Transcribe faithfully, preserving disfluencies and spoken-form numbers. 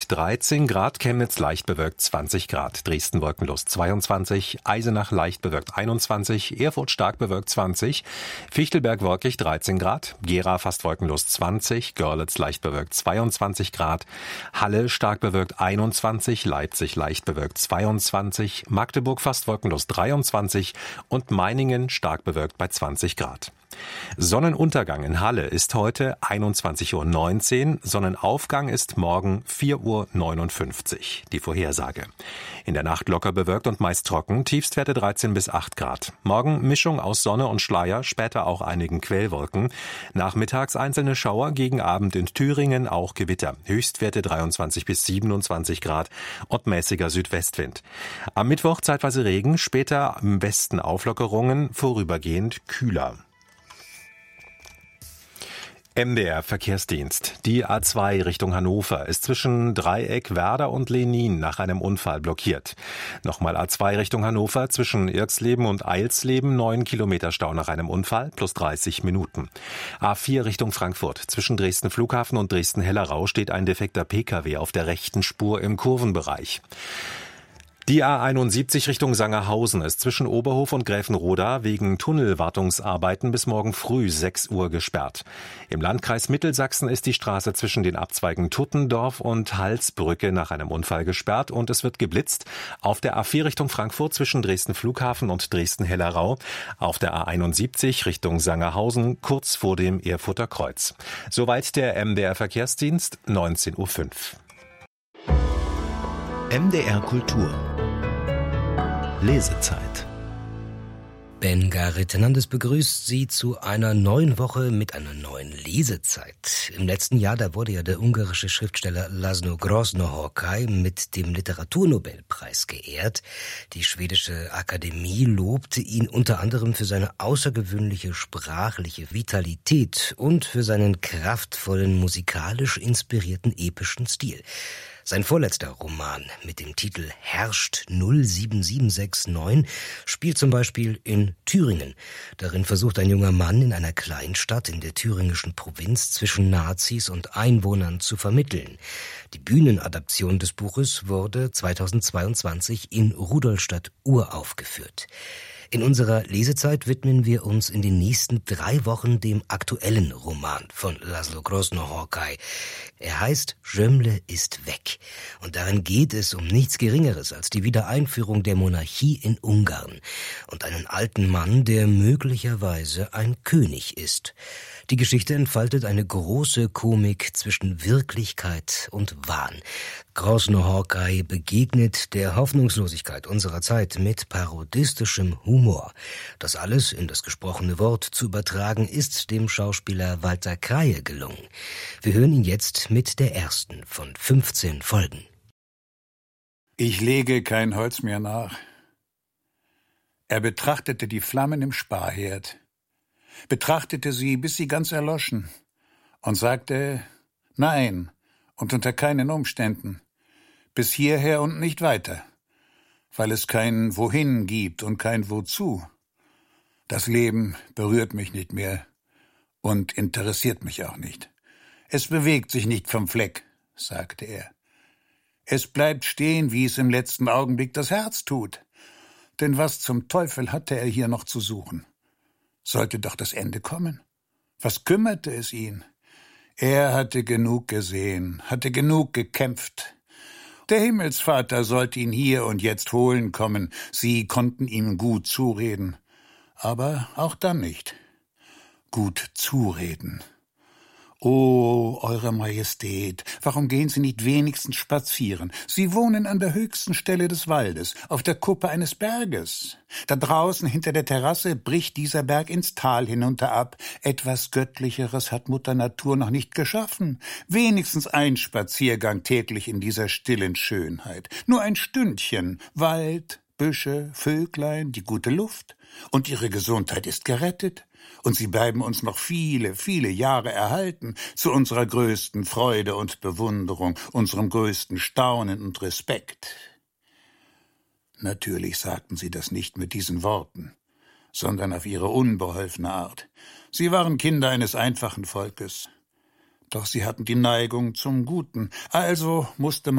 dreizehn Grad, Chemnitz leicht bewölkt zwanzig Grad, Dresden wolkenlos zweiundzwanzig, Eisenach leicht bewölkt einundzwanzig, Erfurt stark bewölkt zwanzig, Fichtelberg wolkig dreizehn Grad, Gera fast wolkenlos zwanzig, Görlitz leicht bewölkt zweiundzwanzig Grad, Halle stark bewölkt einundzwanzig, Leipzig leicht bewölkt zweiundzwanzig, Magdeburg fast wolkenlos dreiundzwanzig und Meiningen stark bewölkt bei zwanzig Grad. Sonnenuntergang in Halle ist heute einundzwanzig Uhr neunzehn, Sonnenaufgang ist morgen vier Uhr neunundfünfzig. Die Vorhersage. In der Nacht locker bewölkt und meist trocken, Tiefstwerte dreizehn bis acht Grad. Morgen Mischung aus Sonne und Schleier, später auch einigen Quellwolken. Nachmittags einzelne Schauer, gegen Abend in Thüringen auch Gewitter. Höchstwerte dreiundzwanzig bis siebenundzwanzig Grad und mäßiger Südwestwind. Am Mittwoch zeitweise Regen, später im Westen Auflockerungen, vorübergehend kühler. M D R Verkehrsdienst. Die A zwei Richtung Hannover ist zwischen Dreieck Werder und Lenin nach einem Unfall blockiert. Nochmal A zwei Richtung Hannover zwischen Irxleben und Eilsleben, neun Kilometer Stau nach einem Unfall, plus dreißig Minuten. A vier Richtung Frankfurt. Zwischen Dresden Flughafen und Dresden-Hellerau steht ein defekter Pkw auf der rechten Spur im Kurvenbereich. Die A einundsiebzig Richtung Sangerhausen ist zwischen Oberhof und Gräfenroda wegen Tunnelwartungsarbeiten bis morgen früh sechs Uhr gesperrt. Im Landkreis Mittelsachsen ist die Straße zwischen den Abzweigen Tuttendorf und Halsbrücke nach einem Unfall gesperrt und es wird geblitzt. Auf der A vier Richtung Frankfurt zwischen Dresden Flughafen und Dresden-Hellerau. Auf der A einundsiebzig Richtung Sangerhausen kurz vor dem Erfurter Kreuz. Soweit der M D R Verkehrsdienst, neunzehn Uhr fünf. M D R Kultur Lesezeit. Ben-Garit Hernandez begrüßt Sie zu einer neuen Woche mit einer neuen Lesezeit. Im letzten Jahr, da wurde ja der ungarische Schriftsteller László Gross-Horkai mit dem Literaturnobelpreis geehrt. Die schwedische Akademie lobte ihn unter anderem für seine außergewöhnliche sprachliche Vitalität und für seinen kraftvollen, musikalisch inspirierten epischen Stil. Sein vorletzter Roman mit dem Titel Herrscht null sieben sieben sechs neun spielt zum Beispiel in Thüringen. Darin versucht ein junger Mann in einer Kleinstadt in der thüringischen Provinz zwischen Nazis und Einwohnern zu vermitteln. Die Bühnenadaption des Buches wurde zweitausendzweiundzwanzig in Rudolstadt uraufgeführt. In unserer Lesezeit widmen wir uns in den nächsten drei Wochen dem aktuellen Roman von László Gross-Horkai. Er heißt Gömle ist weg. Und darin geht es um nichts Geringeres als die Wiedereinführung der Monarchie in Ungarn und einen alten Mann, der möglicherweise ein König ist. Die Geschichte entfaltet eine große Komik zwischen Wirklichkeit und Wahn. Gross-Horkai begegnet der Hoffnungslosigkeit unserer Zeit mit parodistischem Humor. Das alles in das gesprochene Wort zu übertragen, ist dem Schauspieler Walter Kraje gelungen. Wir hören ihn jetzt mit der ersten von fünfzehn Folgen. Ich lege kein Holz mehr nach. Er betrachtete die Flammen im Sparherd, betrachtete sie, bis sie ganz erloschen, und sagte, nein, und unter keinen Umständen, bis hierher und nicht weiter, weil es kein Wohin gibt und kein Wozu. Das Leben berührt mich nicht mehr und interessiert mich auch nicht. Es bewegt sich nicht vom Fleck, sagte er. Es bleibt stehen, wie es im letzten Augenblick das Herz tut. Denn was zum Teufel hatte er hier noch zu suchen? Sollte doch das Ende kommen. Was kümmerte es ihn? Er hatte genug gesehen, hatte genug gekämpft. Der Himmelsvater sollte ihn hier und jetzt holen kommen. Sie konnten ihm gut zureden. Aber auch dann nicht. Gut zureden. »O, Eure Majestät, warum gehen Sie nicht wenigstens spazieren? Sie wohnen an der höchsten Stelle des Waldes, auf der Kuppe eines Berges. Da draußen hinter der Terrasse bricht dieser Berg ins Tal hinunter ab. Etwas Göttlicheres hat Mutter Natur noch nicht geschaffen. Wenigstens ein Spaziergang täglich in dieser stillen Schönheit. Nur ein Stündchen. Wald, Büsche, Vöglein, die gute Luft. Und Ihre Gesundheit ist gerettet. Und sie bleiben uns noch viele, viele Jahre erhalten, zu unserer größten Freude und Bewunderung, unserem größten Staunen und Respekt.« Natürlich sagten sie das nicht mit diesen Worten, sondern auf ihre unbeholfene Art. Sie waren Kinder eines einfachen Volkes. Doch sie hatten die Neigung zum Guten, also musste man